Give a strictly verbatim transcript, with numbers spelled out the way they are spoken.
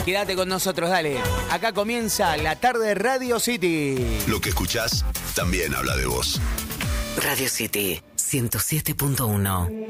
Quédate con nosotros, dale. Acá comienza la tarde de Radio City. Lo que escuchás también habla de vos. Radio City ciento siete punto uno.